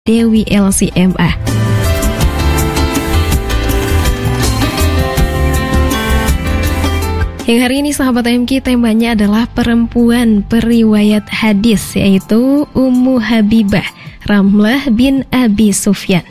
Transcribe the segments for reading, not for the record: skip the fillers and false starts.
Dewi LCMA. Yang hari ini sahabat AMK temanya adalah perempuan periwayat hadis, yaitu Ummu Habibah Ramlah bin Abi Sufyan.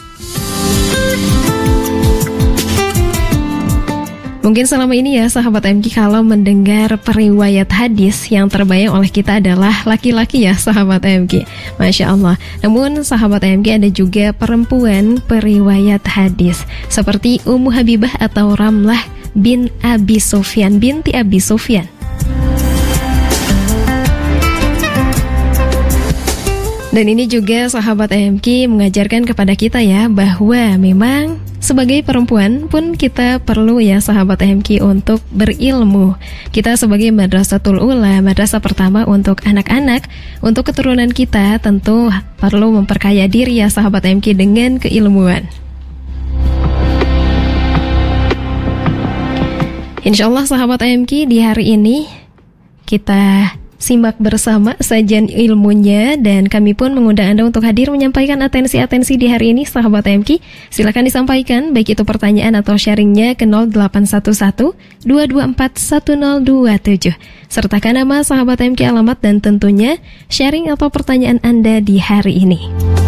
Mungkin selama ini ya sahabat AMK kalau mendengar periwayat hadis yang terbayang oleh kita adalah laki-laki ya sahabat AMK. Masya Allah. Namun sahabat AMK ada juga perempuan periwayat hadis seperti Ummu Habibah atau Ramlah bin Abi Sufyan, binti Abi Sufyan. Dan ini juga sahabat AMK mengajarkan kepada kita ya bahwa memang sebagai perempuan pun kita perlu ya sahabat AMK untuk berilmu. Kita sebagai Madrasatul Ula, madrasah pertama untuk anak-anak, untuk keturunan kita tentu perlu memperkaya diri ya sahabat AMK dengan keilmuan. Insyaallah sahabat AMK di hari ini kita simak bersama sajian ilmunya dan kami pun mengundang Anda untuk hadir menyampaikan atensi-atensi di hari ini sahabat AMK. Silakan disampaikan baik itu pertanyaan atau sharingnya ke 0811-224-1027. Sertakan nama sahabat AMK, alamat dan tentunya sharing atau pertanyaan Anda di hari ini.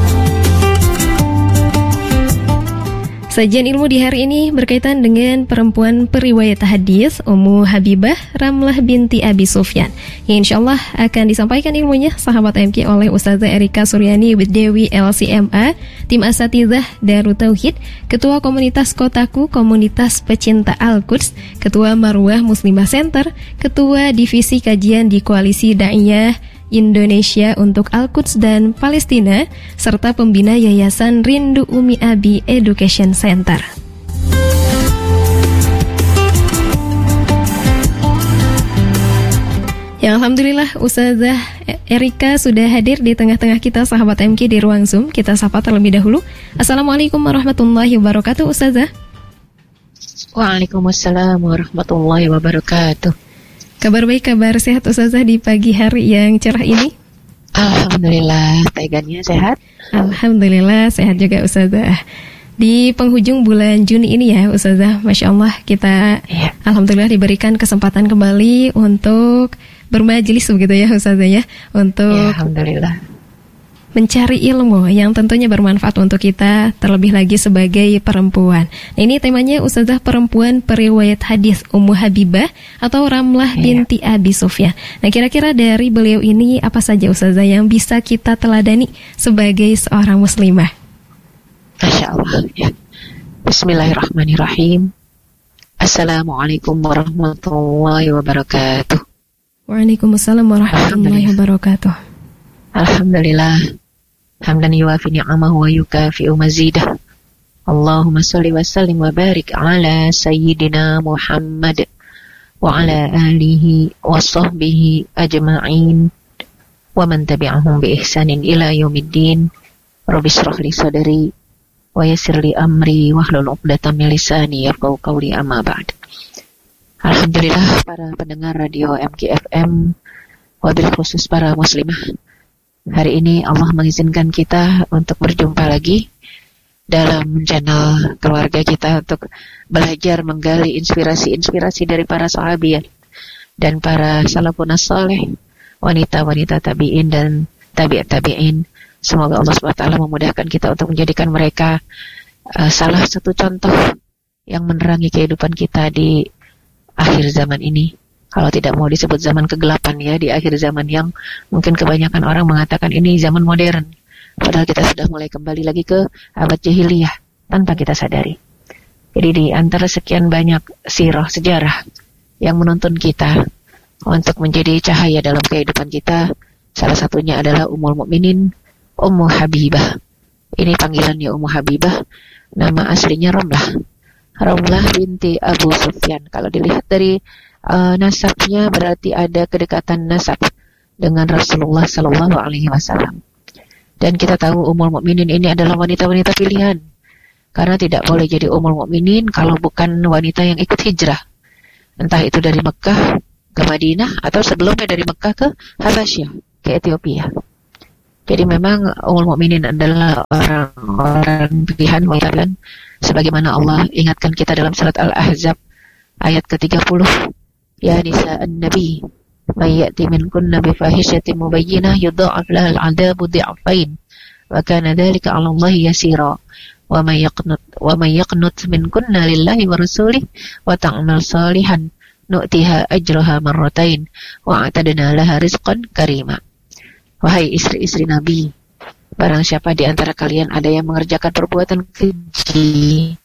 Sajian ilmu di hari ini berkaitan dengan perempuan periwayat hadis Ummu Habibah Ramlah binti Abi Sufyan. Yang insyaallah akan disampaikan ilmunya sahabat AMK oleh Ustazah Erika Suryani Dewi LCMA, tim asatidzah Darut Tauhid, Ketua Komunitas Kotaku, Komunitas Pecinta Al-Quds, Ketua Marwah Muslimah Center, Ketua Divisi Kajian di Koalisi Da'iyah Indonesia untuk Al-Quds dan Palestina, serta pembina Yayasan Rindu Umi Abi Education Center. Ya alhamdulillah Ustazah Erika sudah hadir di tengah-tengah kita sahabat AMK di ruang Zoom. Kita sapa terlebih dahulu. Assalamualaikum warahmatullahi wabarakatuh Ustazah. Waalaikumsalam warahmatullahi wabarakatuh. Kabar baik, kabar sehat Ustazah di pagi hari yang cerah ini? Alhamdulillah, tegannya sehat? Alhamdulillah, sehat juga Ustazah. Di penghujung bulan Juni ini ya Ustazah, Masya Allah kita alhamdulillah diberikan kesempatan kembali untuk bermajelis begitu ya Ustazah ya. Untuk alhamdulillah mencari ilmu yang tentunya bermanfaat untuk kita, terlebih lagi sebagai perempuan. Nah, ini temanya Ustazah perempuan periwayat hadis Ummu Habibah atau Ramlah binti Abi Sufyan. Nah, kira-kira dari beliau ini apa saja Ustazah yang bisa kita teladani sebagai seorang muslimah? Masya Allah ya. Bismillahirrahmanirrahim. Assalamualaikum warahmatullahi wabarakatuh. Waalaikumsalam warahmatullahi wabarakatuh. Alhamdulillah. Hamdan yuwafi ni'amahu wa yukafi'u mazidah. Allahumma salli wa sallim wa barik ala sayyidina Muhammad wa ala alihi wa sahbihi ajma'in wa man tabi'ahum bi ihsanin ila yaumiddin. Rabbi shrah li sadri wa yassir li amri wahlul 'uqdatam min lisani yafqahu qawli, amma ba'd. Alhamdulillah para pendengar radio MKFM, wabil khusus para muslimah. Hari ini Allah mengizinkan kita untuk berjumpa lagi dalam channel keluarga kita untuk belajar menggali inspirasi-inspirasi dari para sahabiat dan para salafun as-salih, wanita-wanita tabi'in dan tabi'in. Semoga Allah SWT memudahkan kita untuk menjadikan mereka salah satu contoh yang menerangi kehidupan kita di akhir zaman ini. Kalau tidak mau disebut zaman kegelapan ya, di akhir zaman yang mungkin kebanyakan orang mengatakan ini zaman modern. Padahal kita sudah mulai kembali lagi ke abad jahiliyah tanpa kita sadari. Jadi di antara sekian banyak sirah sejarah yang menuntun kita untuk menjadi cahaya dalam kehidupan kita, salah satunya adalah Ummul Mukminin Ummu Habibah. Ini panggilannya Ummu Habibah, nama aslinya Ramlah binti Abu Sufyan. Kalau dilihat dari nasabnya berarti ada kedekatan nasab dengan Rasulullah Sallallahu Alaihi Wasallam. Dan kita tahu Ummul Mukminin ini adalah wanita-wanita pilihan, karena tidak boleh jadi Ummul Mukminin kalau bukan wanita yang ikut hijrah, entah itu dari Mekah ke Madinah atau sebelumnya dari Mekah ke Habasyah, ke Ethiopia. Jadi memang Ummul Mukminin adalah orang-orang pilihan wanita, sebagaimana Allah ingatkan kita dalam surat Al-Ahzab ayat ke-30, ya nisa an-nabi may ya'ti minkunna bi fahishatin mubayyinah yudha'af lahal 'adzabu dhi'fain wa kana dzalika 'ala Allahi yasira wa may yaqnut minkunna lillahi wa rasulih wa ta'mal salihan nu'tiha ajraha marratain wa a'tadna laha rizqan karima. Wahai istri-istri Nabi, barang siapa di antara kalian ada yang mengerjakan perbuatan keji,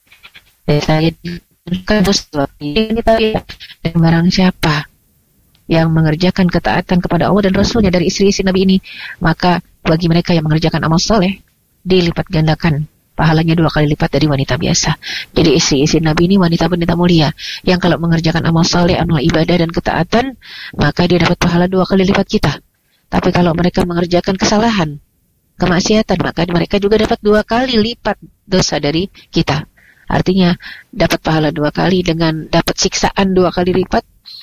dan barang siapa yang mengerjakan ketaatan kepada Allah dan Rasulnya dari istri-istri Nabi ini, maka bagi mereka yang mengerjakan amal soleh dilipat gandakan pahalanya 2 kali lipat dari wanita biasa. Jadi istri-istri Nabi ini wanita-wanita mulia yang kalau mengerjakan amal soleh, amal ibadah dan ketaatan, maka dia dapat pahala 2 kali lipat kita. Tapi kalau mereka mengerjakan kesalahan, kemaksiatan, maka mereka juga dapat 2 kali lipat dosa dari kita. Artinya dapat pahala 2 kali dengan dapat siksaan 2 kali lipat.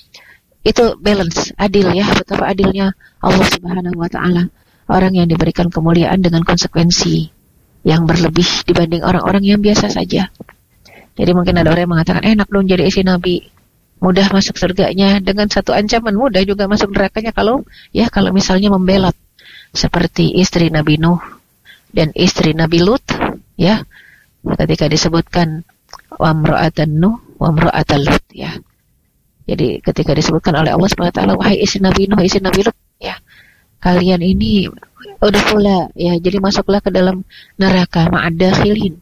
Itu balance, adil ya. Betapa adilnya Allah Subhanahu wa Ta'ala. Orang yang diberikan kemuliaan dengan konsekuensi yang berlebih dibanding orang-orang yang biasa saja. Jadi mungkin ada orang yang mengatakan, enak dong jadi istri Nabi, mudah masuk surganya, dengan satu ancaman mudah juga masuk nerakanya kalau misalnya membelot seperti istri Nabi Nuh dan istri Nabi Lut, ya, ketika disebutkan wamra'atan Nuh wamra'atan Lut, ya. Jadi ketika disebutkan oleh Allah Subhanahu wa Ta'ala, wahai istri Nabi Nuh, istri Nabi Lut, ya, kalian ini udah pula, ya, jadi masuklah ke dalam neraka ma'adakhilin,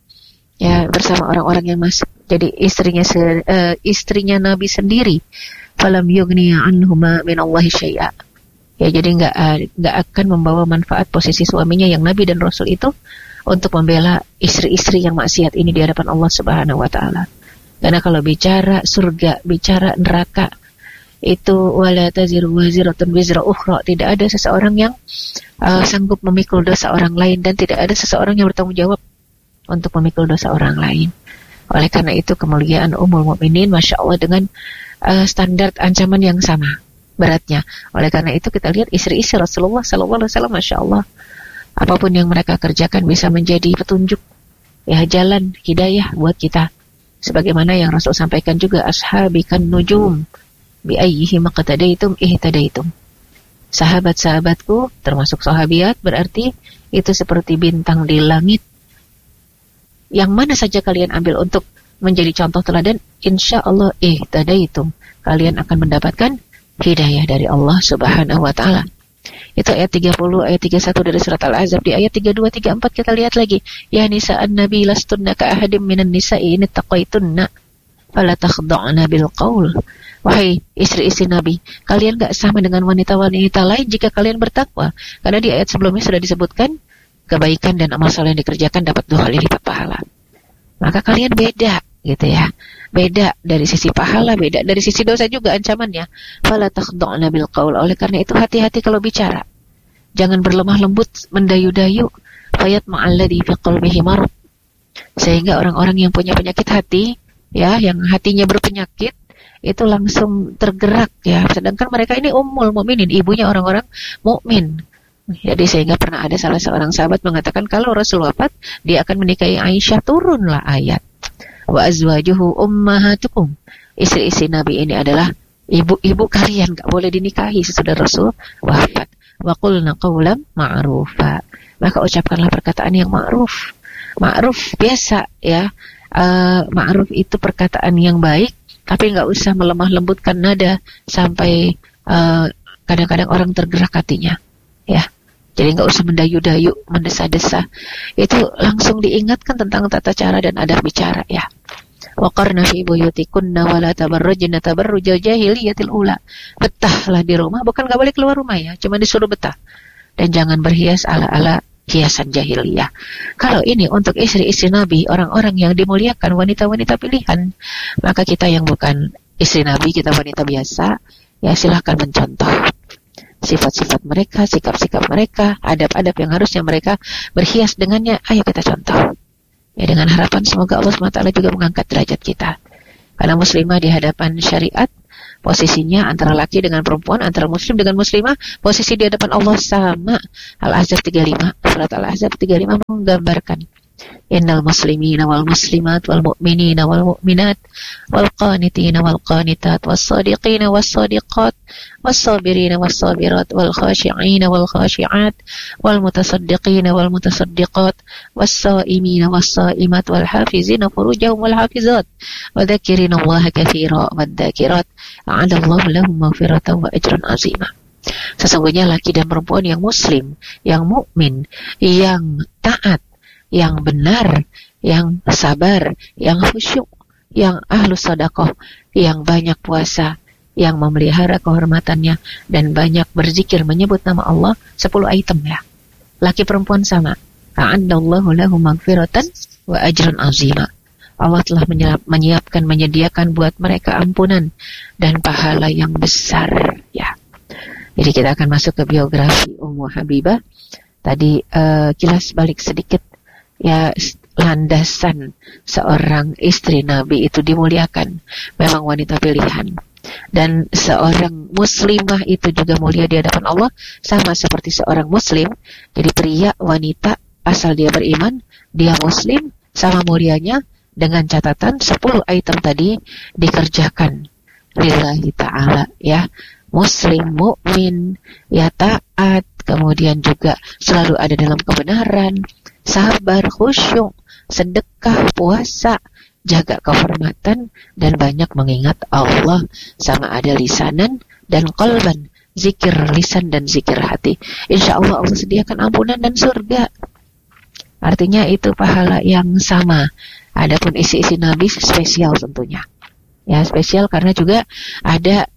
ya, bersama orang-orang yang masuk. Jadi istrinya Nabi sendiri, falam yughni anhuma min Allahi syai'a. Ya, jadi enggak akan membawa manfaat posisi suaminya yang Nabi dan Rasul itu untuk membela istri-istri yang maksiat ini di hadapan Allah Subhanahu wa Ta'ala. Karena kalau bicara surga, bicara neraka, itu wala taziru waziratun wizra ukhra, tidak ada seseorang yang sanggup memikul dosa orang lain, dan tidak ada seseorang yang bertanggung jawab untuk memikul dosa orang lain. Oleh karena itu kemuliaan Ummul Mukminin, Masya Allah, dengan standar ancaman yang sama beratnya. Oleh karena itu kita lihat istri-istri Rasulullah SAW, Masya Allah, apapun yang mereka kerjakan bisa menjadi petunjuk, ya, jalan hidayah buat kita. Sebagaimana yang Rasul sampaikan juga, ashabikan nujum bi ayyihi maqtadaitum ihtadaitum. Sahabat-sahabatku, termasuk sahabiat, berarti itu seperti bintang di langit. Yang mana saja kalian ambil untuk menjadi contoh teladan, insya Allah ihtadaitum, kalian akan mendapatkan hidayah dari Allah Subhanahu wa Ta'ala. Itu ayat 30, ayat 31 dari surat Al-Ahzab. Di ayat 32, 34 kita lihat lagi, ya nisa'an nabi lastunna ka ahadim minan nisa'i in ittaqaitunna fala takhda'na bil qaul. Wahai istri-istri Nabi, kalian gak sama dengan wanita-wanita lain jika kalian bertakwa. Karena di ayat sebelumnya sudah disebutkan kebaikan dan amal saleh yang dikerjakan dapat 2 kali lipat pahala. Maka kalian beda, gitu ya. Beda dari sisi pahala, beda dari sisi dosa juga ancamannya. Fala takhda'na bil qaul. Oleh karena itu hati-hati kalau bicara. Jangan berlemah lembut, mendayu-dayu. Fayatma'alladzi fi qalbihi marad. Sehingga orang-orang yang punya penyakit hati, ya, yang hatinya berpenyakit, itu langsung tergerak, ya. Sedangkan mereka ini Ummul Mukminin, ibunya orang-orang mukmin. Jadi sehingga pernah ada salah seorang sahabat mengatakan kalau Rasul wafat, dia akan menikahi Aisyah, turunlah ayat. Wa azwajuhu ummahatukum. Istri-istri Nabi ini adalah ibu-ibu kalian, gak boleh dinikahi sesudah Rasul wafat. Wa qulna qawlan ma'rufa. Maka ucapkanlah perkataan yang ma'ruf. Ma'ruf biasa, ya. Ma'ruf itu perkataan yang baik, tapi gak usah melemah lembutkan nada sampai kadang-kadang orang tergerak hatinya, ya. Jadi nggak usah mendayu-dayu, mendesa-desa. Itu langsung diingatkan tentang tata cara dan adab bicara, ya. Waqarna fi buyutikunna wa la tabarrujna tabarrujal jahiliyatil ula. Betahlah di rumah, bukan nggak boleh keluar rumah, ya, cuma disuruh betah. Dan jangan berhias ala-ala hiasan jahiliyah. Kalau ini untuk istri-istri Nabi, orang-orang yang dimuliakan, wanita-wanita pilihan, maka kita yang bukan istri Nabi, kita wanita biasa, ya silahkan mencontoh sifat-sifat mereka, sikap-sikap mereka, adab-adab yang harusnya mereka berhias dengannya. Ayo kita contoh, ya, dengan harapan semoga Allah SWT juga mengangkat derajat kita. Karena muslimah di hadapan syariat Posisinya antara laki dengan perempuan, antara muslim dengan muslimah, posisi di hadapan Allah sama. Al-Ahzab 35, surat Al-Ahzab 35 menggambarkan innal muslimina wal muslimat wal mu'minina wal mu'minat wal qanitina wal qanitat was sadiqina was sadiqat was sabirina was sabirat wal khashi'ina wal khashi'at wal mutasaddiqina wal mutasaddiqat was saimina was saimat wal hafizina furujahum wal hafizat wa dzakirina Allah katsira wad dzakirat a'adallahu lahum maghfiratan wa ajran 'azima. Sesungguhnya laki dan perempuan yang muslim, yang mukmin, yang taat, yang benar, yang sabar, yang khusyuk, yang ahlus sedekah, yang banyak puasa, yang memelihara kehormatannya, dan banyak berzikir menyebut nama Allah, 10 item ya. Laki perempuan sama. A'adallahu lahum maghfiratan wa ajran 'azima. Allah telah menyediakan buat mereka ampunan dan pahala yang besar ya. Jadi kita akan masuk ke biografi Ummu Habibah. Tadi kilas balik sedikit. Ya, landasan seorang istri Nabi itu dimuliakan, memang wanita pilihan, dan seorang muslimah itu juga mulia di hadapan Allah sama seperti seorang muslim. Jadi pria, wanita, asal dia beriman, dia muslim, sama mulianya, dengan catatan 10 item tadi dikerjakan lillahi ta'ala ya. Muslim, mukmin, ya taat, kemudian juga selalu ada dalam kebenaran, sabar, khusyuk, sedekah, puasa, jaga kehormatan, dan banyak mengingat Allah, sama ada lisanan dan qalban, zikir lisan dan zikir hati. Insya Allah Allah sediakan ampunan dan surga. Artinya itu pahala yang sama. Adapun isi-isi Nabi spesial tentunya. Ya, spesial karena juga ada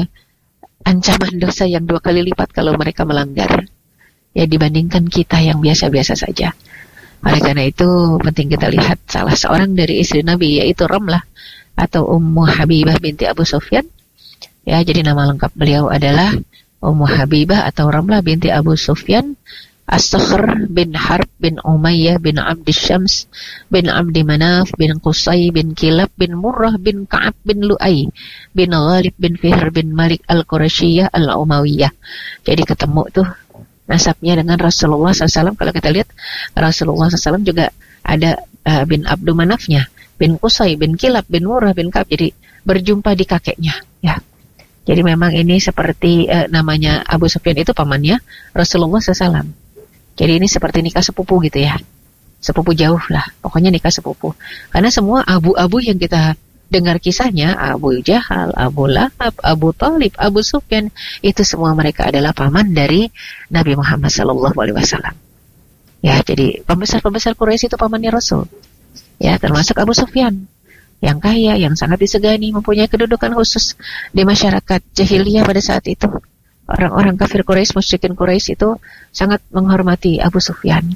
ancaman dosa yang 2 kali lipat kalau mereka melanggar. Ya, dibandingkan kita yang biasa-biasa saja. Oleh karena itu penting kita lihat salah seorang dari istri Nabi, yaitu Ramlah atau Ummu Habibah binti Abu Sufyan. Ya, jadi nama lengkap beliau adalah Ummu Habibah atau Ramlah binti Abu Sufyan, As-Sakhr bin Harb bin Umayyah bin Abdi Syams bin Abdi Manaf bin Qusay bin Kilab bin Murrah bin Ka'ab bin Lu'ay bin Ghalib bin Fihr bin Malik Al-Qurasyiyah Al-Umayyah. Jadi ketemu tuh nasabnya dengan Rasulullah SAW. Kalau kita lihat Rasulullah SAW juga ada bin Abdu Manafnya, bin Qusay, bin Kilab, bin Murrah, bin Ka'ab. Jadi berjumpa di kakeknya ya. Jadi memang ini seperti namanya Abu Sufyan itu pamannya Rasulullah SAW. Jadi ini seperti nikah sepupu gitu ya. Sepupu jauh lah, pokoknya nikah sepupu. Karena semua abu-abu yang kita dengar kisahnya, Abu Jahal, Abu Lahab, Abu Talib, Abu Sufyan, itu semua mereka adalah paman dari Nabi Muhammad SAW. Ya, jadi pembesar-pembesar Quraisy itu pamannya Rasul. Ya, termasuk Abu Sufyan, yang kaya, yang sangat disegani, mempunyai kedudukan khusus di masyarakat jahiliyah pada saat itu. Orang-orang kafir Quraisy, musyrikin Quraisy itu sangat menghormati Abu Sufyan.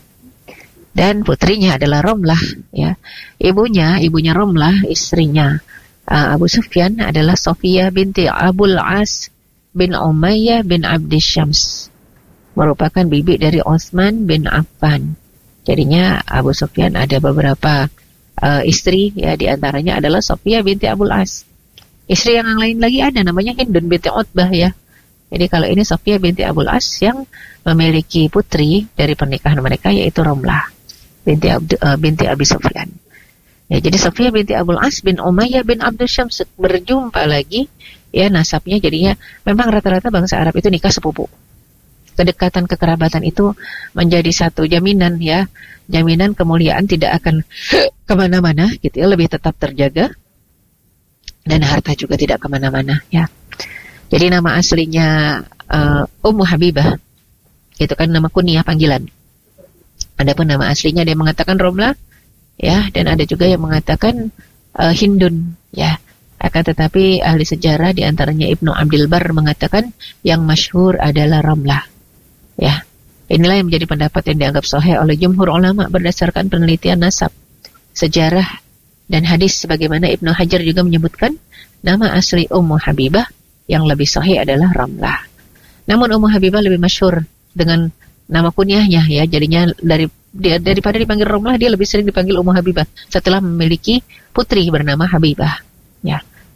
Dan putrinya adalah Ramlah ya. Ibunya Ramlah, istrinya Abu Sufyan adalah Sofiyah binti Abul As bin Umayyah bin Abdi Syams, merupakan bibi dari Utsman bin Affan. Jadinya Abu Sufyan ada beberapa istri ya, di antaranya adalah Sofiyah binti Abul As. Istri yang lain lagi ada namanya Hindun binti Utbah ya. Jadi kalau ini Sofiyah binti Abul As yang memiliki putri dari pernikahan mereka, yaitu Ramlah binti Abi Sufyan. Ya, jadi Sofiyah binti Abul As bin Umayyah bin Abdul Syams berjumpa lagi ya, nasabnya jadinya memang rata-rata bangsa Arab itu nikah sepupu. Kedekatan kekerabatan itu menjadi satu jaminan ya, jaminan kemuliaan tidak akan kemana-mana gitu ya, lebih tetap terjaga, dan harta juga tidak kemana-mana ya. Jadi nama aslinya Ummu Habibah itu kan nama kunyah panggilan. Adapun nama aslinya dia mengatakan Ramlah ya, dan ada juga yang mengatakan Hindun ya. Akan tetapi ahli sejarah di antaranya Ibnu Abdul Bar mengatakan yang masyhur adalah Ramlah ya. Inilah yang menjadi pendapat yang dianggap sahih oleh jumhur ulama berdasarkan penelitian nasab, sejarah, dan hadis. Sebagaimana Ibnu Hajar juga menyebutkan nama asli Ummu Habibah yang lebih sahih adalah Ramlah. Namun Ummu Habibah lebih masyhur dengan nama kunyahnya ya, jadinya daripada dipanggil Ramlah, dia lebih sering dipanggil Ummu Habibah setelah memiliki putri bernama Habibah ya.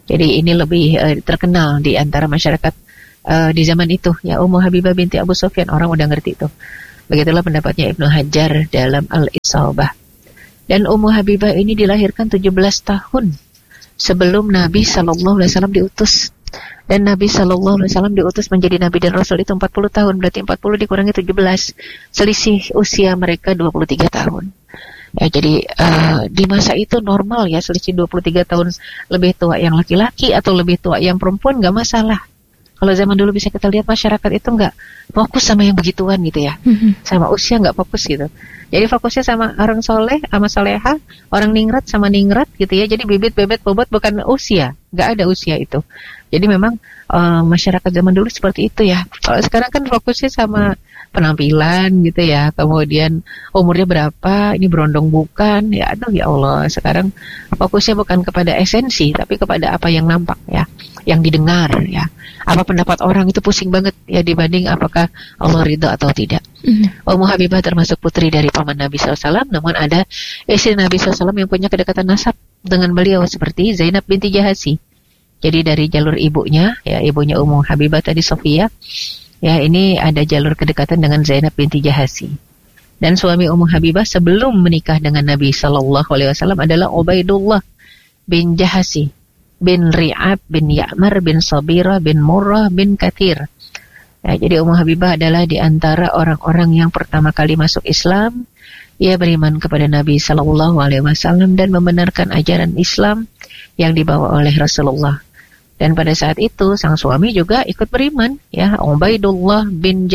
Jadi ini lebih terkenal di antara masyarakat di zaman itu, ya, Ummu Habibah binti Abu Sufyan, orang udah ngerti itu. Begitulah pendapatnya Ibnu Hajar dalam Al-Isabah. Dan Ummu Habibah ini dilahirkan 17 tahun sebelum Nabi Sallallahu Alaihi Wasallam diutus. Dan Nabi Sallallahu Alaihi Wasallam diutus menjadi Nabi dan Rasul itu 40 tahun, berarti 40 dikurangi 17, selisih usia mereka 23 tahun. Ya, jadi di masa itu normal ya, selisih 23 tahun, lebih tua yang laki-laki atau lebih tua yang perempuan nggak masalah. Kalau zaman dulu bisa kita lihat masyarakat itu nggak fokus sama yang begituan gitu ya, sama usia nggak fokus gitu. Jadi fokusnya sama orang soleh, sama soleha, orang ningrat sama ningrat gitu ya. Jadi bibit, bebet, bobot, bukan usia, nggak ada usia itu. Jadi memang masyarakat zaman dulu seperti itu ya. Kalau sekarang kan fokusnya sama penampilan gitu ya, kemudian umurnya berapa, ini berondong bukan, ya aduh ya Allah, sekarang fokusnya bukan kepada esensi, tapi kepada apa yang nampak ya, yang didengar ya. Apa pendapat orang itu pusing banget ya dibanding apakah Allah ridha atau tidak. Ummu Habibah termasuk putri dari paman Nabi SAW, namun ada istri Nabi SAW yang punya kedekatan nasab dengan beliau seperti Zainab binti Jahasi. Jadi dari jalur ibunya, ya ibunya Ummu Habibah tadi Sofia, ya ini ada jalur kedekatan dengan Zainab binti Jahasi. Dan suami Ummu Habibah sebelum menikah dengan Nabi Sallallahu Alaihi Wasallam adalah Ubaidullah bin Jahasi bin Ri'ab bin Ya'mar bin Sabira bin Murrah bin Kathir. Ya, jadi Ummu Habibah adalah di antara orang-orang yang pertama kali masuk Islam. Ia beriman kepada Nabi Sallallahu Alaihi Wasallam dan membenarkan ajaran Islam yang dibawa oleh Rasulullah. Dan pada saat itu sang suami juga ikut beriman, ya, Ubaidullah bin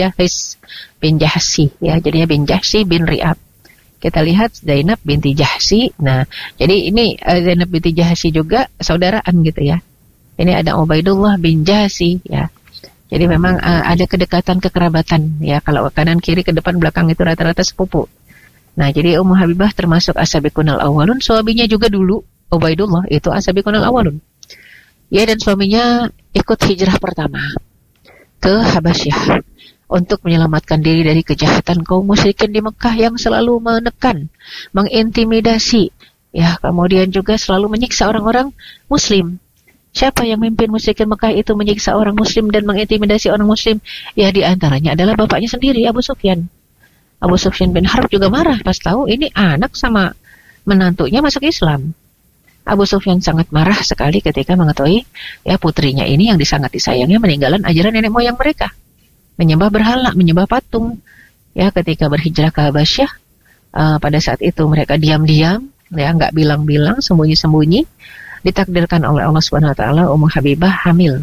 Jahsi, ya, jadinya bin Jahsi bin Ri'ab. Kita lihat Zainab binti Jahsi. Nah, jadi ini Zainab binti Jahsi juga saudaraan gitu ya. Ini ada Ubaidullah bin Jahsi, ya. Jadi memang ada kedekatan kekerabatan, ya. Kalau kanan kiri ke depan belakang itu rata-rata sepupu. Nah, jadi Ummu Habibah termasuk asabiqunal awwalun, suaminya juga dulu Ubaidullah itu asabiqunal awwalun. Ya, dan suaminya ikut hijrah pertama ke Habasyah untuk menyelamatkan diri dari kejahatan kaum musyrikin di Mekah yang selalu menekan, mengintimidasi, ya, kemudian juga selalu menyiksa orang-orang muslim. Siapa yang memimpin musyrikin Mekah itu menyiksa orang muslim dan mengintimidasi orang muslim? Ya, di antaranya adalah bapaknya sendiri, Abu Sufyan. Abu Sufyan bin Harb juga marah pas tahu ini anak sama menantunya masuk Islam. Abu Sufyan sangat marah sekali ketika mengetahui ya putrinya ini yang sangat disayangnya meninggalkan ajaran nenek moyang mereka, menyembah berhala, menyembah patung. Ya, ketika berhijrah ke Habasyah, pada saat itu mereka diam-diam, ya, nggak bilang-bilang, sembunyi-sembunyi. Ditakdirkan oleh Allah Subhanahu Wa Taala Ummu Habibah hamil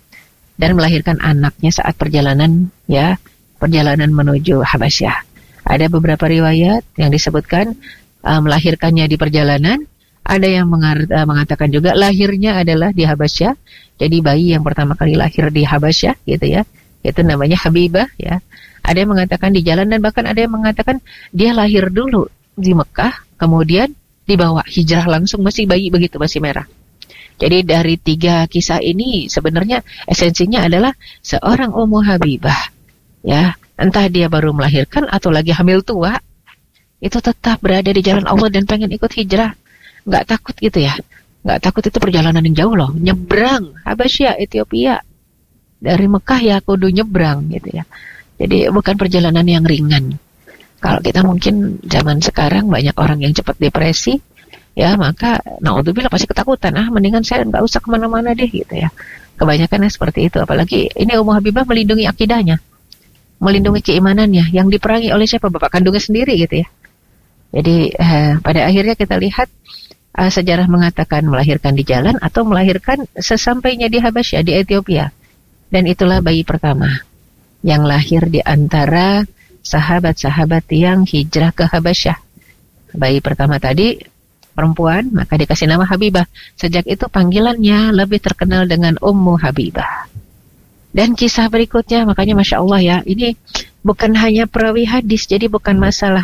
dan melahirkan anaknya saat perjalanan, ya, perjalanan menuju Habasyah. Ada beberapa riwayat yang disebutkan melahirkannya di perjalanan. Ada yang mengatakan juga lahirnya adalah di Habasyah. Jadi bayi yang pertama kali lahir di Habasyah gitu ya, itu namanya Habibah ya. Ada yang mengatakan di jalan dan bahkan ada yang mengatakan dia lahir dulu di Mekah, kemudian dibawa hijrah langsung masih bayi begitu, masih merah. Jadi dari 3 kisah ini sebenarnya esensinya adalah seorang Ummu Habibah ya, entah dia baru melahirkan atau lagi hamil tua, itu tetap berada di jalan Allah dan pengen ikut hijrah. Nggak takut gitu ya, nggak takut. Itu perjalanan yang jauh loh, nyebrang Habasyah, Ethiopia, dari Mekah ya kudu nyebrang gitu ya. Jadi bukan perjalanan yang ringan. Kalau kita mungkin zaman sekarang banyak orang yang cepat depresi, ya, maka naudzubillah pasti ketakutan, mendingan saya nggak usah kemana-mana deh gitu ya. Kebanyakannya seperti itu. Apalagi ini Ummu Habibah melindungi akidahnya, melindungi keimanannya yang diperangi oleh siapa? Bapak kandungnya sendiri gitu ya. Jadi pada akhirnya kita lihat sejarah mengatakan melahirkan di jalan atau melahirkan sesampainya di Habasyah, di Ethiopia. Dan itulah bayi pertama yang lahir di antara sahabat-sahabat yang hijrah ke Habasyah. Bayi pertama tadi perempuan, maka dikasih nama Habibah. Sejak itu panggilannya lebih terkenal dengan Ummu Habibah. Dan kisah berikutnya, makanya Masya Allah ya, ini bukan hanya perawi hadis, jadi bukan masalah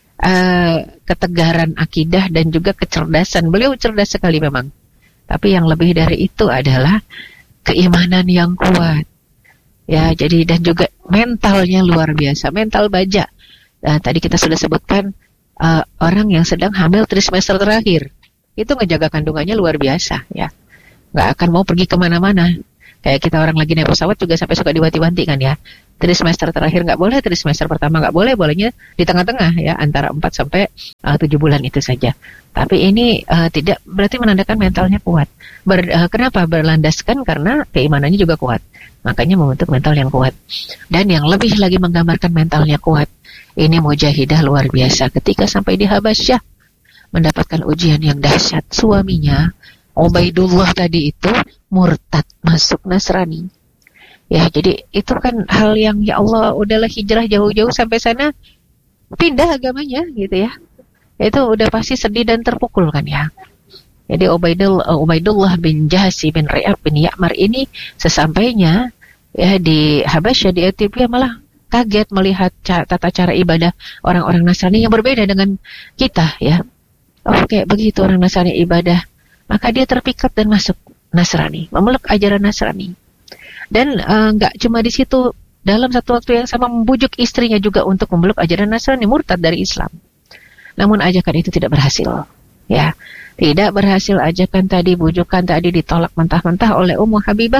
ketegaran akidah dan juga kecerdasan. Beliau cerdas sekali memang. Tapi yang lebih dari itu adalah keimanan yang kuat. Ya, jadi dan juga mentalnya luar biasa, mental baja. Tadi kita sudah sebutkan orang yang sedang hamil trimester terakhir. Itu ngejaga kandungannya luar biasa ya. nggak akan mau pergi kemana-mana. Kayak kita orang lagi naik pesawat juga sampai suka diwanti-wanti kan ya. Trimester terakhir nggak boleh, trimester pertama nggak boleh, bolehnya di tengah-tengah ya, antara 4 sampai 7 bulan itu saja. Tapi ini tidak berarti menandakan mentalnya kuat. Kenapa? Berlandaskan karena keimanannya juga kuat. Makanya membentuk mental yang kuat. Dan yang lebih lagi menggambarkan mentalnya kuat, ini mujahidah luar biasa. Ketika sampai di Habasyah, mendapatkan ujian yang dahsyat. Suaminya, Ubaidullah tadi itu murtad, masuk Nasrani. Ya, jadi itu kan hal yang ya Allah, udahlah hijrah jauh-jauh sampai sana, pindah agamanya gitu ya. Itu udah pasti sedih dan terpukul kan ya. Jadi Ubaidullah bin Jahsi bin Ri'ab bin Ya'mar ini sesampainya ya di Habasyah, di Ethiopia, malah kaget melihat tata cara ibadah orang-orang Nasrani yang berbeda dengan kita ya. Oh, kayak begitu orang Nasrani ibadah. Maka dia terpikat dan masuk Nasrani, memeluk ajaran Nasrani. Dan nggak cuma di situ, dalam satu waktu yang sama membujuk istrinya juga untuk memeluk ajaran Nasrani, murtad dari Islam. Namun ajakan itu tidak berhasil. Ya, tidak berhasil ajakan tadi, bujukan tadi ditolak mentah-mentah oleh Ummu Habibah.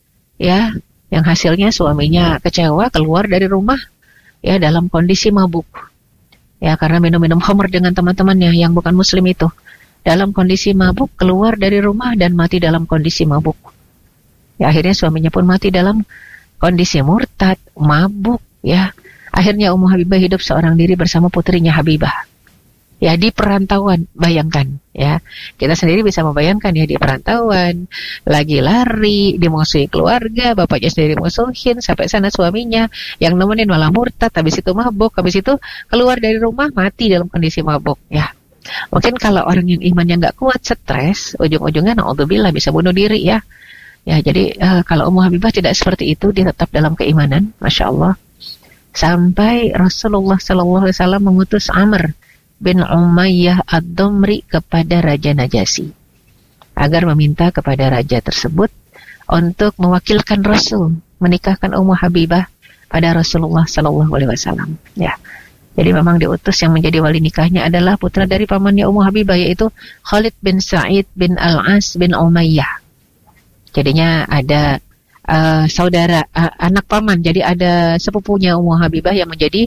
Ya, yang hasilnya suaminya kecewa, keluar dari rumah ya dalam kondisi mabuk. Ya, karena minum-minum khamr dengan teman-temannya yang bukan muslim itu. Dalam kondisi mabuk, keluar dari rumah dan mati dalam kondisi mabuk. Ya, akhirnya suaminya pun mati dalam kondisi murtad, mabuk ya. Akhirnya Ummu Habibah hidup seorang diri bersama putrinya Habibah. Ya, di perantauan, bayangkan ya. Kita sendiri bisa membayangkan ya, di perantauan, lagi lari, dimusuhi keluarga, bapaknya sendiri musuhin, sampai sana suaminya yang nemenin malah murtad, habis itu mabuk, habis itu keluar dari rumah mati dalam kondisi mabuk ya. Mungkin kalau orang yang imannya nggak kuat, stres, ujung-ujungnya na'udzubillah bisa bunuh diri ya. Ya, jadi kalau Ummu Habibah tidak seperti itu, dia tetap dalam keimanan, Masya Allah. Sampai Rasulullah SAW mengutus Amr bin Umayyah Ad-Damri kepada Raja Najasyi agar meminta kepada raja tersebut untuk mewakilkan Rasul menikahkan Ummu Habibah pada Rasulullah SAW. Ya. Jadi memang diutus yang menjadi wali nikahnya adalah putra dari pamannya Ummu Habibah, yaitu Khalid bin Sa'id bin Al-As bin Umayyah. Jadinya ada saudara, anak paman, jadi ada sepupunya Ummu Habibah yang menjadi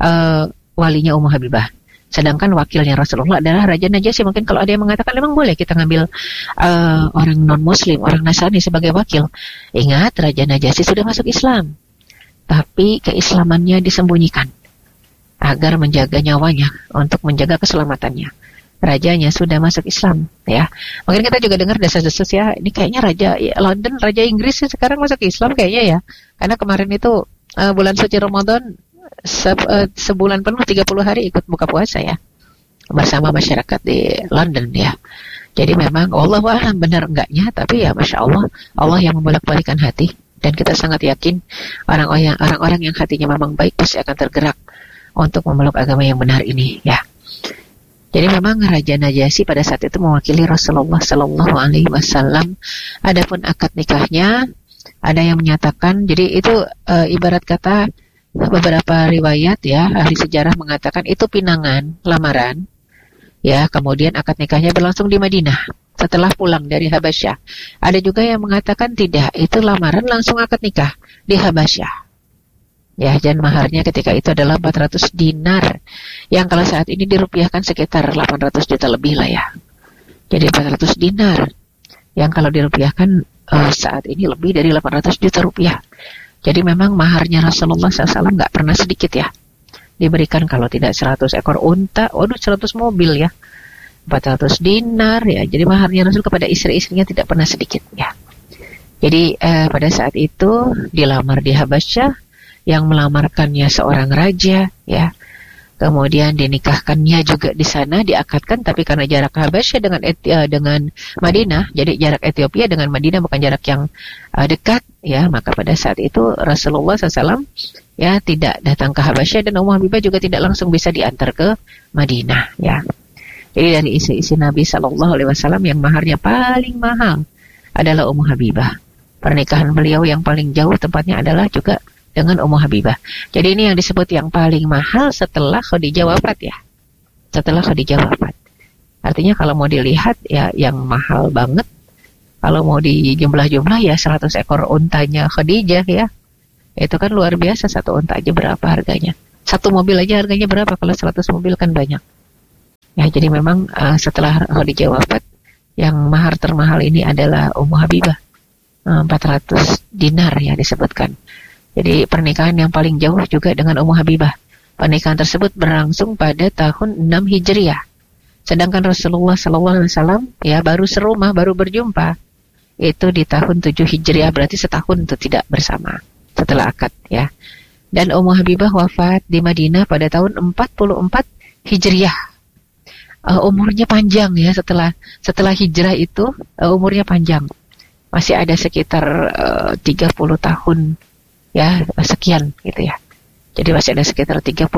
walinya Ummu Habibah. Sedangkan wakilnya Rasulullah adalah Raja Najasyi. Mungkin kalau ada yang mengatakan memang boleh kita ngambil orang non-muslim, orang Nasrani sebagai wakil. Ingat, Raja Najasyi sudah masuk Islam, tapi keislamannya disembunyikan agar menjaga nyawanya, untuk menjaga keselamatannya. Rajanya sudah masuk Islam ya. Mungkin kita juga dengar desas-desus ya, ini kayaknya Raja London, Raja Inggris sekarang masuk Islam kayaknya ya. Karena kemarin itu bulan suci Ramadan, sebulan penuh 30 hari ikut buka puasa ya bersama masyarakat di London ya. Jadi memang Allah a'lam benar enggaknya, tapi ya Masya Allah, Allah yang membolak-balikan hati. Dan kita sangat yakin orang-orang yang hatinya memang baik pasti akan tergerak untuk memeluk agama yang benar ini ya. Jadi memang Raja Najasyi pada saat itu mewakili Rasulullah Sallallahu Alaihi Wasallam. Adapun akad nikahnya, ada yang menyatakan, jadi itu ibarat kata, beberapa riwayat ya, ahli sejarah mengatakan itu pinangan, lamaran ya, kemudian akad nikahnya berlangsung di Madinah setelah pulang dari Habasyah. Ada juga yang mengatakan tidak, itu lamaran langsung akad nikah di Habasyah ya. Dan maharnya ketika itu adalah 400 dinar, yang kalau saat ini dirupiahkan sekitar 800 juta lebih lah ya. Jadi 400 dinar yang kalau dirupiahkan saat ini lebih dari 800 juta rupiah. Jadi memang maharnya Rasulullah SAW nggak pernah sedikit ya. Diberikan kalau tidak 100 ekor unta, 100 mobil ya. 400 dinar ya. Jadi maharnya Rasul kepada istri-istrinya tidak pernah sedikit ya. Jadi pada saat itu dilamar di Habasyah, yang melamarkannya seorang raja ya. Kemudian dinikahkannya juga di sana, diakadkan, tapi karena jarak Habasyah dengan Madinah, jadi jarak Ethiopia dengan Madinah bukan jarak yang dekat ya, maka pada saat itu Rasulullah SAW ya tidak datang ke Habasyah, dan Ummu Habibah juga tidak langsung bisa diantar ke Madinah ya. Jadi dari isi-isi Nabi SAW yang maharnya paling mahal adalah Ummu Habibah. Pernikahan beliau yang paling jauh tempatnya adalah juga dengan Ummu Habibah. Jadi ini yang disebut yang paling mahal setelah Khadijah wafat ya. Setelah Khadijah wafat. Artinya kalau mau dilihat ya, yang mahal banget Kalau mau dijumlah-jumlah ya 100 ekor untanya Khadijah ya. Itu kan luar biasa, satu unta aja berapa harganya. Satu mobil aja harganya berapa, kalau 100 mobil kan banyak. Ya, jadi memang setelah Khadijah wafat, yang mahar termahal ini adalah Ummu Habibah. 400 dinar ya disebutkan. Jadi pernikahan yang paling jauh juga dengan Ummu Habibah. Pernikahan tersebut berlangsung pada tahun 6 Hijriah. Sedangkan Rasulullah SAW ya baru serumah, baru berjumpa itu di tahun 7 Hijriah, berarti setahun itu tidak bersama setelah akad ya. Dan Ummu Habibah wafat di Madinah pada tahun 44 Hijriah. Umurnya panjang ya, setelah hijrah itu umurnya panjang. Masih ada sekitar 30 tahun ya, sekian gitu ya. Jadi masih ada sekitar 37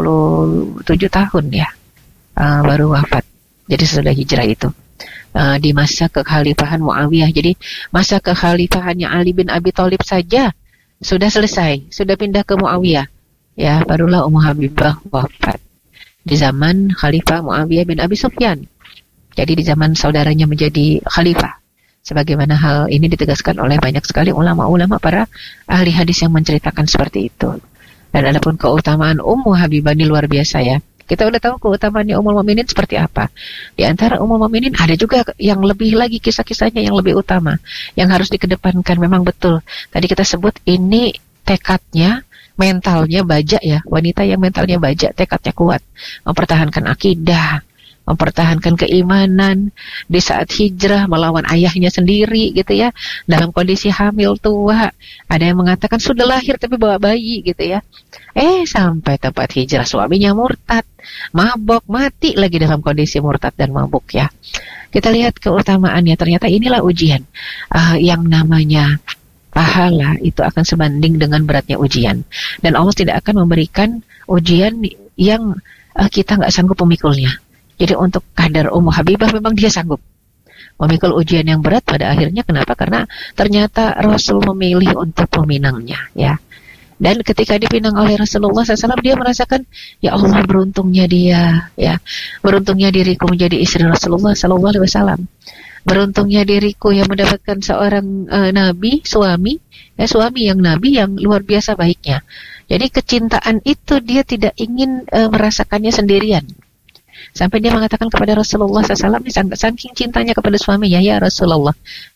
tahun ya, baru wafat. Jadi sesudah hijrah itu. Di masa kekhalifahan Muawiyah. Jadi masa kekhalifahannya Ali bin Abi Thalib saja sudah selesai, sudah pindah ke Muawiyah. Ya, barulah Ummu Habibah wafat di zaman Khalifah Muawiyah bin Abi Sufyan. Jadi di zaman saudaranya menjadi khalifah. Sebagaimana hal ini ditegaskan oleh banyak sekali ulama-ulama para ahli hadis yang menceritakan seperti itu. Dan adapun keutamaan Ummu Habibah ini luar biasa ya. Kita udah tahu keutamaannya Ummul Mukminin seperti apa. Di antara Ummul Mukminin ada juga yang lebih lagi, kisah-kisahnya yang lebih utama, yang harus dikedepankan. Memang betul. Tadi kita sebut ini tekadnya, mentalnya baja ya. Wanita yang mentalnya baja, tekadnya kuat. Mempertahankan akidah, mempertahankan keimanan di saat hijrah melawan ayahnya sendiri gitu ya, dalam kondisi hamil tua, ada yang mengatakan sudah lahir tapi bawa bayi gitu ya, sampai tempat hijrah suaminya murtad, mabok, mati lagi dalam kondisi murtad dan mabuk ya. Kita lihat keutamaannya, ternyata inilah ujian. Yang namanya pahala itu akan sebanding dengan beratnya ujian, dan Allah tidak akan memberikan ujian yang kita nggak sanggup memikulnya. Jadi untuk kadar Ummu Habibah memang dia sanggup memikul ujian yang berat pada akhirnya. Kenapa? Karena ternyata Rasul memilih untuk meminangnya ya. Dan ketika dipinang oleh Rasulullah SAW, dia merasakan, ya Allah, beruntungnya dia ya, beruntungnya diriku menjadi istri Rasulullah SAW. Beruntungnya diriku yang mendapatkan seorang nabi, suami yang nabi yang luar biasa baiknya. Jadi kecintaan itu dia tidak ingin merasakannya sendirian. Sampai dia mengatakan kepada Rasulullah SAW, saking cintanya kepada suaminya, ya Rasulullah,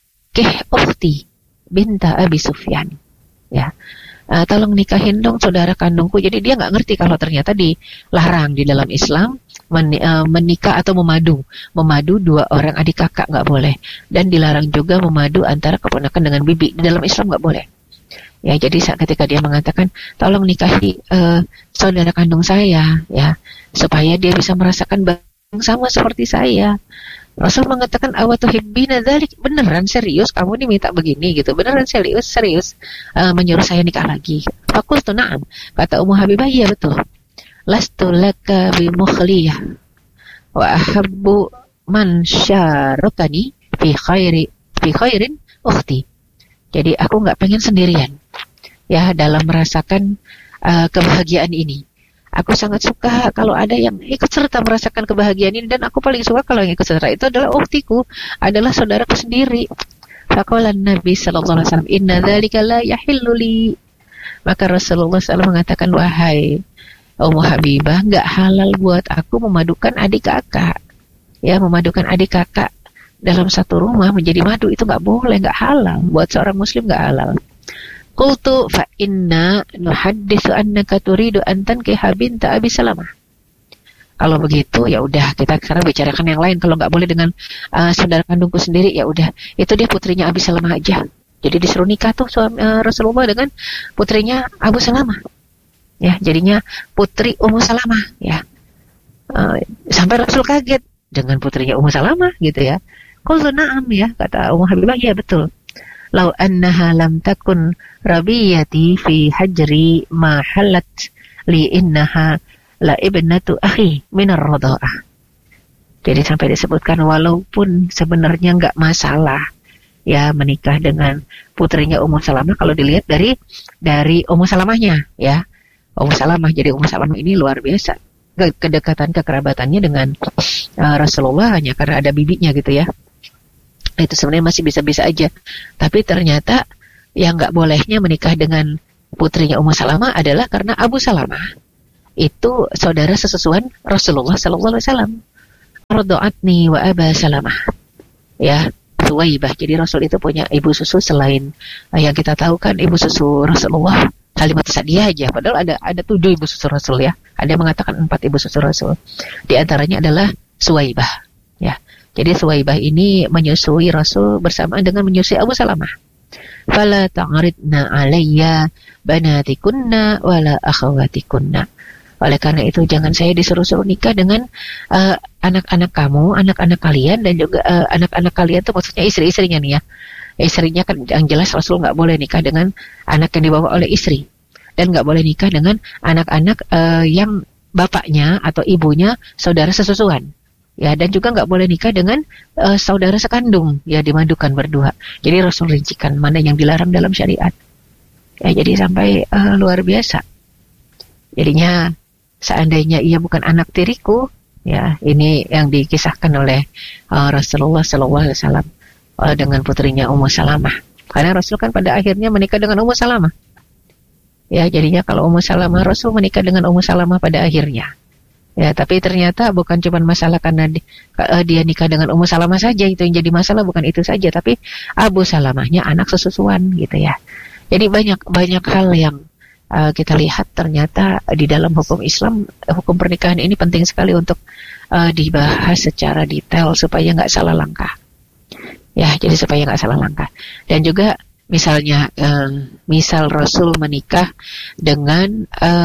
ukhti binta Abi Sufyan ya, tolong nikahin dong saudara kandungku. Jadi dia nggak ngerti kalau ternyata dilarang di dalam Islam menikah atau memadu dua orang adik kakak, nggak boleh. Dan dilarang juga memadu antara keponakan dengan bibi, di dalam Islam nggak boleh. Ya, jadi ketika dia mengatakan tolong nikahi saudara kandung saya ya, supaya dia bisa merasakan yang sama seperti saya. Rasul mengatakan awatuhibbina dzalik, beneran serius kamu nih minta begini gitu, beneran serius menyuruh saya nikah lagi. Faqultu na'am, kata Ummu Habibah, iya betul. Lastu laka bimukhliyah wa ahabbu man syarakani fi khairin ukhti. Jadi aku nggak pengen sendirian ya dalam merasakan kebahagiaan ini. Aku sangat suka kalau ada yang ikut serta merasakan kebahagiaan ini, dan aku paling suka kalau yang ikut serta itu adalah ukhtiku, adalah saudaraku sendiri. Faqala Nabi sallallahu alaihi wasallam, inna dzalika la yahillu li. Maka Rasulullah SAW mengatakan, wahai Ummu Habibah, enggak halal buat aku memadukan adik kakak. Ya, memadukan adik kakak dalam satu rumah menjadi madu, itu enggak boleh, enggak halal. Buat seorang muslim enggak halal. Qultu fa inna nuhadditsu annaka turidu an tankiha binta Abi Salamah. Kalau begitu ya udah, kita sekarang bicarakan yang lain. Kalau nggak boleh dengan saudara kandungku sendiri, ya udah, itu dia putrinya Abi Salamah aja. Jadi disuruh nikah tuh Rasulullah dengan putrinya Abu Salamah. Ya, jadinya putri Ummu Salamah ya. Sampai Rasul kaget dengan putrinya Ummu Salamah gitu ya. Qultu na'am ya, kata Ummu Habibah, ya betul. Lau annaha lam takun rabiyati fi hajri ma halat li innaha la ibnatu akhi minar radha'ah. Jadi sampai disebutkan walaupun sebenarnya enggak masalah ya menikah dengan putrinya Ummu Salamah, kalau dilihat dari Ummu Salamahnya ya. Ummu Salamah, jadi Ummu Salamah ini luar biasa kedekatan kekerabatannya dengan Rasulullah hanya karena ada bibinya gitu ya. Itu sebenarnya masih bisa-bisa aja. Tapi ternyata yang nggak bolehnya menikah dengan putrinya Ummu Salamah adalah karena Abu Salamah itu saudara sesusuan Rasulullah Sallallahu Alaihi Wasallam. Rada'atni wa Aba Salamah. Ya, Suwaibah. Jadi Rasul itu punya ibu susu selain yang kita tahu kan ibu susu Rasulullah Halimah Sa'diyah aja. Padahal ada 7 ibu susu Rasul ya. Ada yang mengatakan 4 ibu susu Rasul. Di antaranya adalah Suwaibah. Ya. Jadi Suwaibah ini menyusui Rasul bersamaan dengan menyusui Abu Salamah. Fala ta'aridna alayya banatikunna wala akhawatikunna. Oleh karena itu jangan saya disuruh-suruh nikah dengan anak-anak kamu, anak-anak kalian, dan juga anak-anak kalian itu maksudnya istri-istrinya nih ya. Istrinya kan yang jelas Rasul nggak boleh nikah dengan anak yang dibawa oleh istri, dan nggak boleh nikah dengan anak-anak yang bapaknya atau ibunya saudara sesusuan. Ya, dan juga nggak boleh nikah dengan saudara sekandung, ya dimadukan berdua. Jadi Rasul rincikan mana yang dilarang dalam syariat. Ya, jadi sampai luar biasa. Jadinya seandainya ia bukan anak tiriku, ya ini yang dikisahkan oleh Rasulullah Sallallahu Alaihi Wasallam dengan putrinya Ummu Salamah. Karena Rasul kan pada akhirnya menikah dengan Ummu Salamah. Ya, jadinya kalau Ummu Salamah, Rasul menikah dengan Ummu Salamah pada akhirnya. Ya, tapi ternyata bukan cuma masalah karena dia nikah dengan Ummu Salamah saja itu yang jadi masalah, bukan itu saja, tapi Abu Salamahnya anak sesusuan gitu ya. Jadi banyak hal yang kita lihat ternyata di dalam hukum Islam, hukum pernikahan ini penting sekali untuk dibahas secara detail supaya nggak salah langkah. Ya, jadi supaya nggak salah langkah. Dan juga misalnya, misal Rasul menikah dengan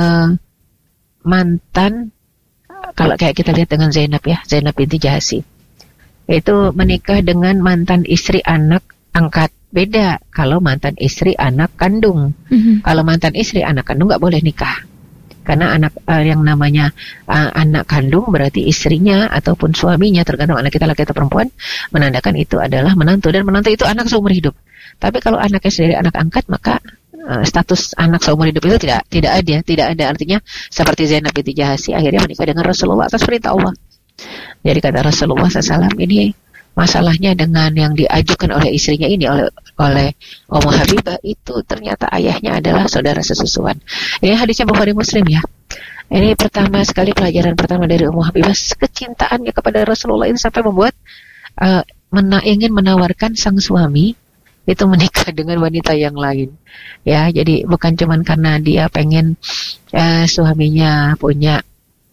mantan. Kalau kayak kita lihat dengan Zainab ya, Zainab binti Jahsy. Itu menikah dengan mantan istri anak angkat. Beda kalau mantan istri anak kandung. Kalau mantan istri anak kandung nggak boleh nikah. Karena anak yang namanya anak kandung berarti istrinya ataupun suaminya, tergantung anak kita laki atau perempuan, menandakan itu adalah menantu, dan menantu itu anak seumur hidup. Tapi kalau anaknya sendiri anak angkat, maka status anak seumur hidup itu tidak ada. Artinya seperti Zainab binti Jahsy akhirnya menikah dengan Rasulullah atas perintah Allah. Jadi kata Rasulullah SAW, ini masalahnya dengan yang diajukan oleh istrinya ini, oleh Ummu Habibah itu ternyata ayahnya adalah saudara sesusuan. Ini hadisnya Bukhari Muslim ya. Ini pertama sekali, pelajaran pertama dari Ummu Habibah, kecintaannya kepada Rasulullah ini sampai membuat ingin menawarkan sang suami itu menikah dengan wanita yang lain. Ya, jadi bukan cuman karena dia pengen suaminya punya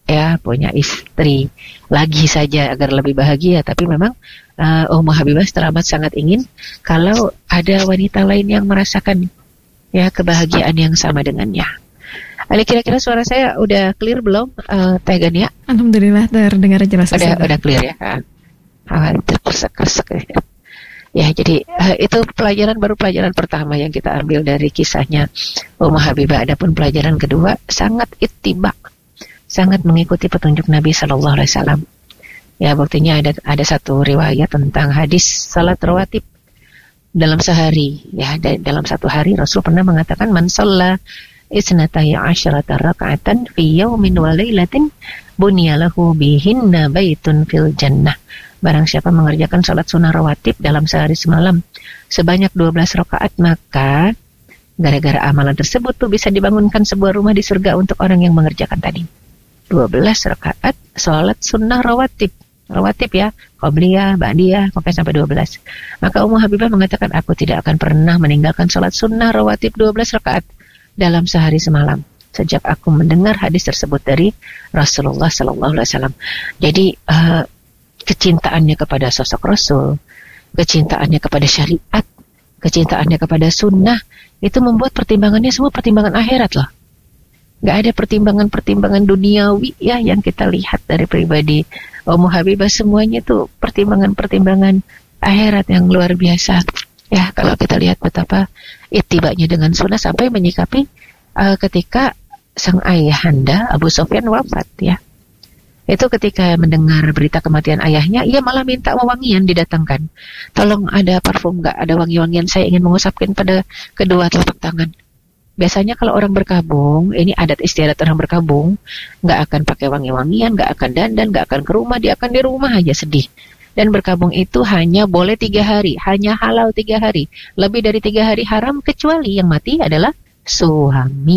istri lagi saja agar lebih bahagia, tapi memang Ummu Habibah teramat sangat ingin kalau ada wanita lain yang merasakan ya kebahagiaan yang sama dengannya. Kira-kira suara saya udah clear belum, Teh Gania? Alhamdulillah terdengar jelas. Udah clear ya. Tersek-tersek ya. Ya, jadi itu pelajaran pertama yang kita ambil dari kisahnya Ummu Habibah. Adapun pelajaran kedua, sangat ittiba, sangat mengikuti petunjuk Nabi Sallallahu Alaihi Wasallam. Ya, buktinya ada satu riwayat tentang hadis salat rawatib dalam sehari. Ya, dalam satu hari Rasul pernah mengatakan, man shalla isnatai asyrata raka'atan fi yaumin wa lailatin bunyalahu bihinna baitun fil jannah. Barang siapa mengerjakan salat sunnah rawatib dalam sehari semalam sebanyak 12 rakaat, maka gara-gara amalan tersebut tuh bisa dibangunkan sebuah rumah di surga untuk orang yang mengerjakan tadi. 12 rakaat salat sunnah rawatib ya, qabliyah, ba'diyah, sampai 12. Maka Ummu Habibah mengatakan, aku tidak akan pernah meninggalkan salat sunnah rawatib 12 rakaat dalam sehari semalam sejak aku mendengar hadis tersebut dari Rasulullah Sallallahu Alaihi Wasallam. Jadi kecintaannya kepada sosok Rasul, kecintaannya kepada syariat, kecintaannya kepada sunnah, itu membuat pertimbangannya semua pertimbangan akhirat loh. Gak ada pertimbangan-pertimbangan duniawi ya yang kita lihat dari pribadi Ummu Habibah. Semuanya itu pertimbangan-pertimbangan akhirat yang luar biasa. Ya, kalau kita lihat betapa ittibanya dengan sunnah sampai menyikapi ketika sang ayahanda Abu Sufyan wafat ya. Itu ketika mendengar berita kematian ayahnya, ia malah minta wewangian didatangkan. Tolong ada parfum nggak, ada wangi-wangian, saya ingin mengusapkan pada kedua telapak tangan. Biasanya kalau orang berkabung, ini adat istiadat orang berkabung, nggak akan pakai wangi-wangian, nggak akan dandan, nggak akan ke rumah, dia akan di rumah aja sedih. Dan berkabung itu hanya boleh 3 hari, hanya halal 3 hari. Lebih dari 3 hari haram, kecuali yang mati adalah suami.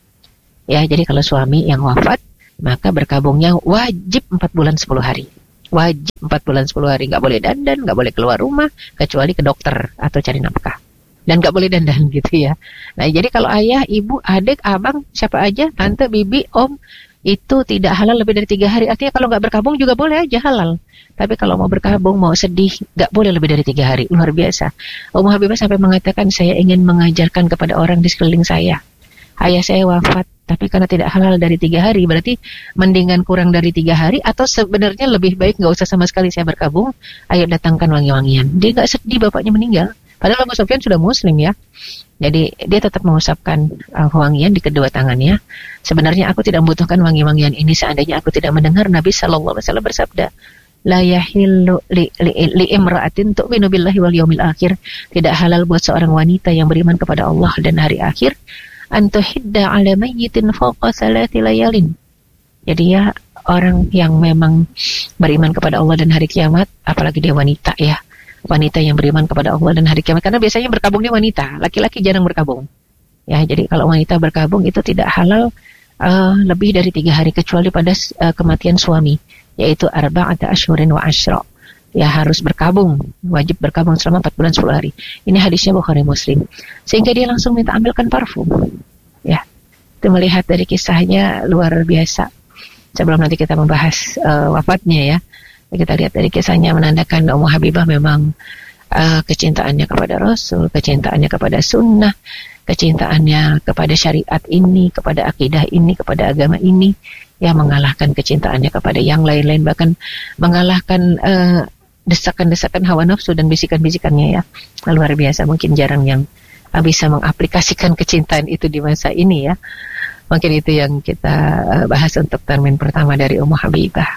Ya, jadi kalau suami yang wafat, maka berkabungnya wajib 4 bulan 10 hari. Wajib 4 bulan 10 hari. Nggak boleh dandan, nggak boleh keluar rumah, kecuali ke dokter atau cari nafkah. Dan nggak boleh dandan gitu ya. Nah, jadi kalau ayah, ibu, adik, abang, siapa aja, tante, bibi, om, itu tidak halal lebih dari 3 hari. Artinya kalau nggak berkabung juga boleh aja halal. Tapi kalau mau berkabung, mau sedih, nggak boleh lebih dari 3 hari. Luar biasa. Ummu Habibah sampai mengatakan, saya ingin mengajarkan kepada orang di sekeliling saya. Ayah saya wafat, tapi karena tidak halal dari 3 hari, berarti mendingan kurang dari 3 hari, atau sebenarnya lebih baik nggak usah sama sekali saya berkabung, ayo datangkan wangi-wangian. Dia nggak sedih bapaknya meninggal. Padahal Abu Sufyan sudah muslim ya. Jadi dia tetap mengusapkan wangian di kedua tangannya. Sebenarnya aku tidak membutuhkan wangi-wangian ini seandainya aku tidak mendengar Nabi sallallahu alaihi wasallam bersabda, la yahillu li imra'atin tu'minu billahi wal yaumil akhir. Tidak halal buat seorang wanita yang beriman kepada Allah dan hari akhir, an tuhidda 'ala mayyitin fawqa 3 layalin. Jadi ya, orang yang memang beriman kepada Allah dan hari kiamat, apalagi dia wanita ya. Wanita yang beriman kepada Allah dan hari kiamat, karena biasanya berkabungnya wanita, laki-laki jarang berkabung. Ya, jadi kalau wanita berkabung itu tidak halal lebih dari 3 hari, kecuali pada kematian suami, yaitu arba'ata asyhurin wa asyra. Ya, harus berkabung, wajib berkabung selama 4 bulan 10 hari. Ini hadisnya Bukhari Muslim. Sehingga dia langsung minta ambilkan parfum. Ya, itu melihat dari kisahnya luar biasa. Sebelum nanti kita membahas wafatnya ya, kita lihat dari kisahnya menandakan Ummu Habibah memang kecintaannya kepada Rasul, kecintaannya kepada sunnah, kecintaannya kepada syariat ini, kepada akidah ini, kepada agama ini, ya mengalahkan kecintaannya kepada yang lain-lain, bahkan mengalahkan desakan-desakan hawa nafsu dan bisikan-bisikannya ya. Luar biasa, mungkin jarang yang bisa mengaplikasikan kecintaan itu di masa ini ya. Mungkin itu yang kita bahas untuk termin pertama dari Ummu Habibah.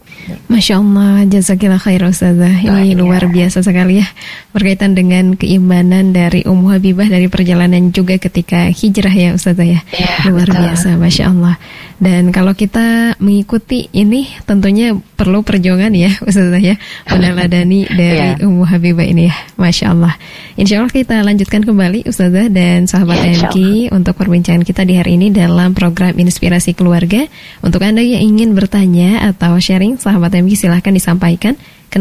Masya Allah, jazakillah khair Ustazah. Ini luar biasa sekali ya, berkaitan dengan keimanan dari Ummu Habibah dari perjalanan juga ketika hijrah ya Ustazah ya. Luar biasa, Masya Allah. Dan kalau kita mengikuti ini tentunya perlu perjuangan ya Ustazah ya, meneladani dari Ummu Habibah ini ya. Masya Allah. Insya Allah kita lanjutkan kembali Ustazah dan sahabat MK untuk perbincangan kita di hari ini dalam program Inspirasi Keluarga. Untuk Anda yang ingin bertanya atau sharing, sahabat MK silahkan disampaikan ke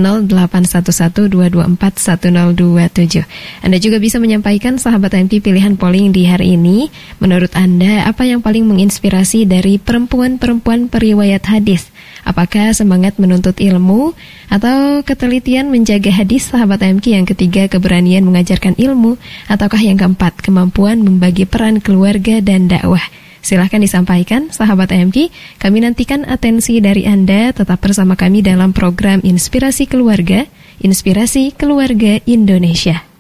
081122410027. Anda juga bisa menyampaikan sahabat MK pilihan polling di hari ini. Menurut Anda, apa yang paling menginspirasi dari perempuan-perempuan periwayat hadis? Apakah semangat menuntut ilmu atau ketelitian menjaga hadis, sahabat MK? Yang ketiga, keberanian mengajarkan ilmu, ataukah yang keempat, kemampuan membagi peran keluarga dan dakwah? Silahkan disampaikan sahabat MK. Kami nantikan atensi dari Anda. Tetap bersama kami dalam program Inspirasi Keluarga, Inspirasi Keluarga Indonesia.